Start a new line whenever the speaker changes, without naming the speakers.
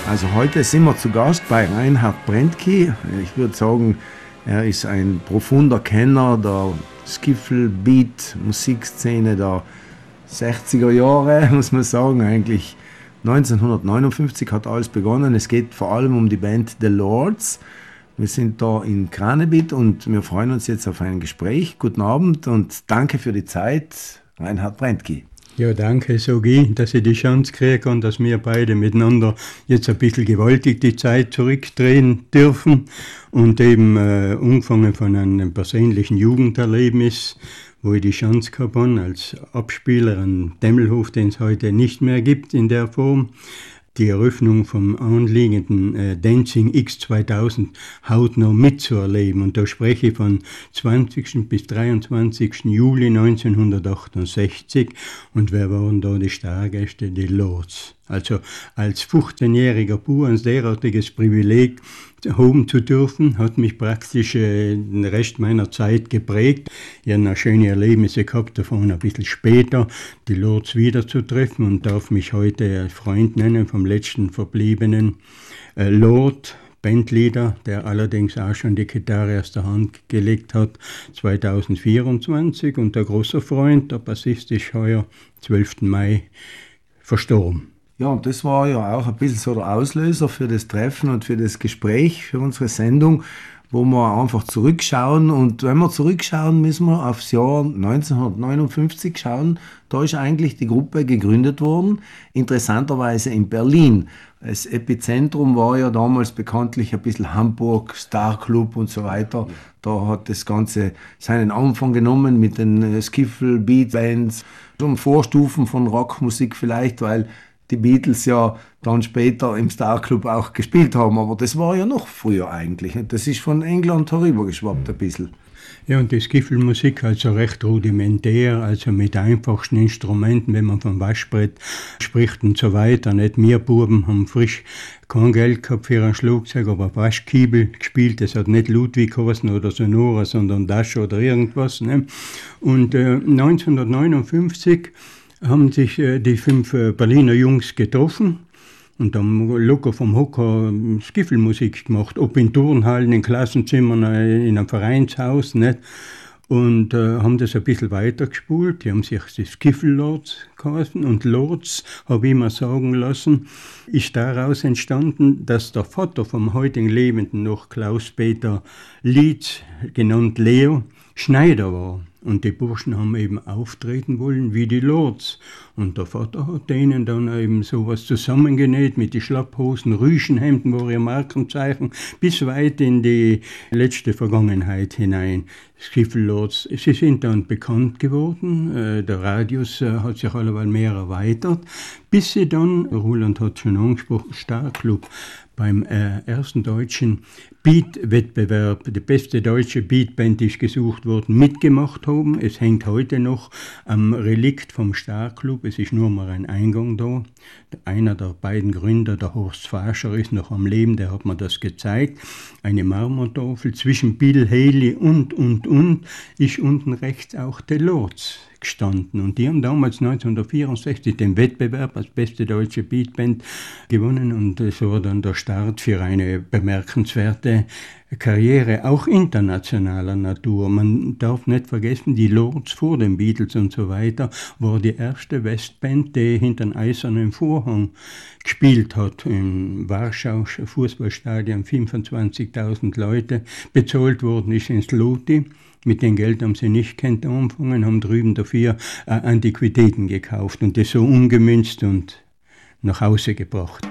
Also heute sind wir zu Gast bei Reinhard Brentky. Ich würde sagen, er ist ein profunder Kenner der Skiffle-Beat-Musikszene der 60er Jahre, muss man sagen. Eigentlich 1959 hat alles begonnen. Es geht vor allem um die Band The Lords. Wir sind da in Cranebit und wir freuen uns jetzt auf ein Gespräch. Guten Abend und danke für die Zeit, Reinhard Brentky.
Ja, danke, Sogi, dass ich die Chance kriege und dass wir beide miteinander jetzt ein bisschen gewaltig die Zeit zurückdrehen dürfen und eben angefangen von einem persönlichen Jugenderlebnis, wo ich die Chance gehabt habe, als Abspieler an Demmelhof, den es heute nicht mehr gibt in der Form, die Eröffnung vom anliegenden Dancing X 2000 hautnah mitzuerleben. Und da spreche ich von 20. bis 23. Juli 1968. Und wer waren da die Stargäste? Die Lords. Also als 15-jähriger Bub ein derartiges Privileg haben zu dürfen, hat mich praktisch den Rest meiner Zeit geprägt. Ich habe noch schöne Erlebnisse gehabt, davon ein bisschen später, die Lords wiederzutreffen und darf mich heute Freund nennen vom letzten verbliebenen Lord, Bandleader, der allerdings auch schon die Gitarre aus der Hand gelegt hat, 2024. Und der große Freund, der Bassist, ist heuer 12. Mai verstorben.
Ja, und das war ja auch ein bisschen so der Auslöser für das Treffen und für das Gespräch, für unsere Sendung, wo wir einfach zurückschauen. Und wenn wir zurückschauen, müssen wir aufs Jahr 1959 schauen. Da ist eigentlich die Gruppe gegründet worden, interessanterweise in Berlin. Das Epizentrum war ja damals bekanntlich ein bisschen Hamburg, Star Club und so weiter. Da hat das Ganze seinen Anfang genommen mit den Skiffle-Beat-Bands, so Vorstufen von Rockmusik vielleicht, weil die Beatles ja dann später im Star Club auch gespielt haben, aber das war ja noch früher eigentlich. Das ist von England herübergeschwappt ein bisschen.
Ja, und die Skiffle-Musik also recht rudimentär, also mit einfachsten Instrumenten, wenn man vom Waschbrett spricht und so weiter. Nicht wir Buben haben frisch kein Geld gehabt für ein Schlagzeug, aber Waschkiebel gespielt. Das hat nicht Ludwig geheißen oder Sonora, sondern Dash oder irgendwas. Ne? Und 1959 haben sich die 5 Berliner Jungs getroffen und haben locker vom Hocker Skiffle-Musik gemacht, ob in Turnhallen, in Klassenzimmern, in einem Vereinshaus, nicht? Und haben das ein bisschen weitergespult. Die haben sich die Skiffle-Lords geheißen und Lords, habe ich mir sagen lassen, ist daraus entstanden, dass der Vater vom heutigen Lebenden noch Klaus-Peter Lietz, genannt Leo, Schneider war. Und die Burschen haben eben auftreten wollen wie die Lords. Und der Vater hat denen dann eben sowas zusammengenäht mit den Schlapphosen, Rüschenhemden war ihr Markenzeichen, bis weit in die letzte Vergangenheit hinein. Skiffle Lords, sie sind dann bekannt geworden, der Radius hat sich alleweil mehr erweitert, bis sie dann, Roland hat schon angesprochen, Star Club, beim ersten deutschen Beat-Wettbewerb, die beste deutsche Beatband ist gesucht worden, mitgemacht haben. Es hängt heute noch am Relikt vom Star Club, es ist nur mal ein Eingang da. Einer der beiden Gründer, der Horst Fascher, ist noch am Leben, der hat mir das gezeigt. Eine Marmortafel zwischen Bill Haley und ist unten rechts auch The Lords gestanden. Und die haben damals 1964 den Wettbewerb als beste deutsche Beatband gewonnen und es war dann der Start für eine bemerkenswerte Karriere, auch internationaler Natur. Man darf nicht vergessen, die Lords vor den Beatles und so weiter war die erste Westband, die hinter einem eisernen Vorhang gespielt hat. In Warschau, Fußballstadion, 25.000 Leute, bezahlt worden ist ins Loti. Mit dem Geld haben sie nicht angefangen, haben drüben dafür Antiquitäten gekauft und das so umgemünzt und nach Hause gebracht.